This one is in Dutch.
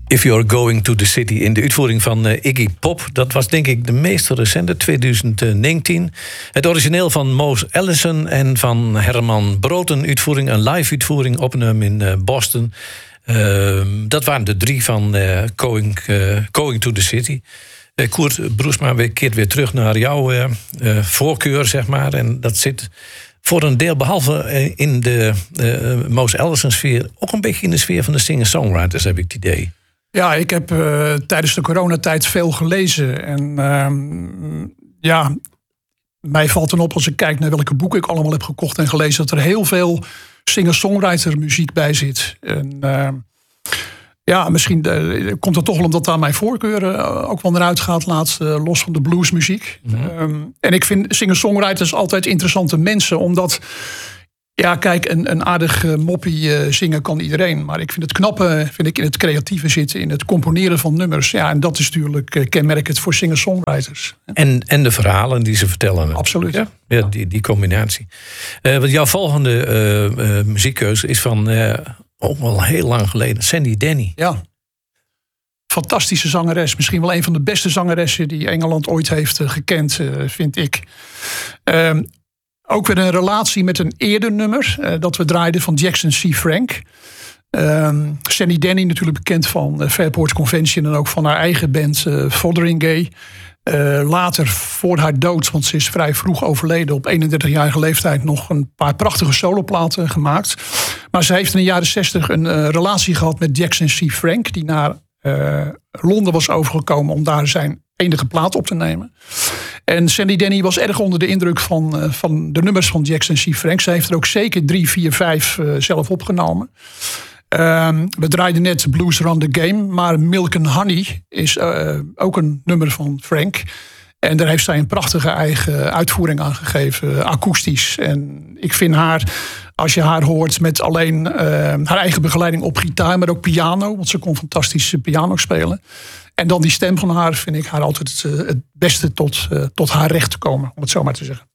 If You're Going to the City in de uitvoering van Iggy Pop. Dat was denk ik de meest recente, 2019. Het origineel van Mose Allison en van Herman Brood. Een uitvoering, een live uitvoering opgenomen in Boston. Dat waren de 3 van Going to the City. Koert Broesma keert weer terug naar jouw voorkeur, zeg maar. En dat zit voor een deel, behalve in de Mose Allison sfeer, ook een beetje in de sfeer van de singer-songwriters, heb ik het idee. Ja, ik heb tijdens de coronatijd veel gelezen. En mij valt dan op als ik kijk naar welke boeken ik allemaal heb gekocht en gelezen, dat er heel veel singer-songwriter muziek bij zit. En misschien komt het toch wel omdat daar mijn voorkeur ook wel naar uitgaat, laatst los van de bluesmuziek. Mm-hmm. En ik vind singer-songwriters altijd interessante mensen, omdat, ja, kijk, een aardig moppie zingen kan iedereen. Maar ik vind het knappe in het creatieve zitten, in het componeren van nummers. Ja, en dat is natuurlijk kenmerkend voor singer-songwriters. En de verhalen die ze vertellen. Absoluut. Ja, die combinatie. Want jouw volgende muziekkeuze is van ook wel heel lang geleden, Sandy Denny. Ja. Fantastische zangeres. Misschien wel een van de beste zangeressen die Engeland ooit heeft gekend, vind ik. Ook weer een relatie met een eerder nummer dat we draaiden van Jackson C. Frank. Sandy Denny natuurlijk bekend van Fairport Convention en ook van haar eigen band Fotheringay. Later voor haar dood, want ze is vrij vroeg overleden, op 31-jarige leeftijd nog een paar prachtige soloplaten gemaakt. Maar ze heeft in de jaren 60 een relatie gehad met Jackson C. Frank, die naar Londen was overgekomen om daar zijn enige plaat op te nemen. En Sandy Denny was erg onder de indruk van de nummers van Jackson C. Frank. Ze heeft er ook zeker 3, 4, 5 zelf opgenomen. We draaiden net Blues Run the Game, maar Milk and Honey is ook een nummer van Frank. En daar heeft zij een prachtige eigen uitvoering aan gegeven, akoestisch. En ik vind haar, als je haar hoort met alleen haar eigen begeleiding op gitaar, maar ook piano, want ze kon fantastisch piano spelen. En dan die stem van haar, vind ik haar altijd het beste tot haar recht te komen, om het zo maar te zeggen.